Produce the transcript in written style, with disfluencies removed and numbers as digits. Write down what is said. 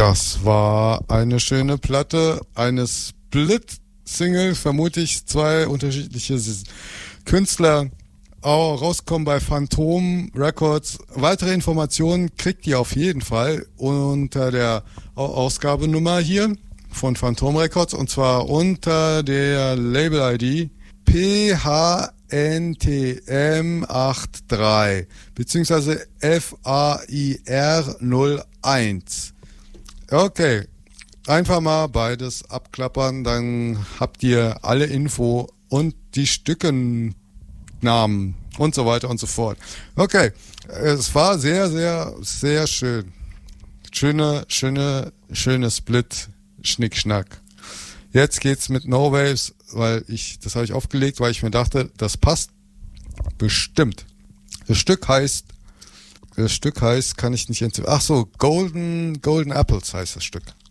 Das war eine schöne Platte, eine Split-Single, vermute ich, 2 unterschiedliche Künstler, auch rauskommen bei Phantom Records. Weitere Informationen kriegt ihr auf jeden Fall unter der Ausgabenummer hier von Phantom Records, und zwar unter der Label-ID PHNTM83 beziehungsweise FAIR01. Okay, einfach mal beides abklappern, dann habt ihr alle Info und die Stückennamen und so weiter und so fort. Okay, es war sehr, sehr, sehr schön. Schöne Split, Schnickschnack. Jetzt geht's mit No Waves, das habe ich aufgelegt, weil ich mir dachte, das passt bestimmt. Das Stück heißt, kann ich nicht Golden Apples heißt das Stück.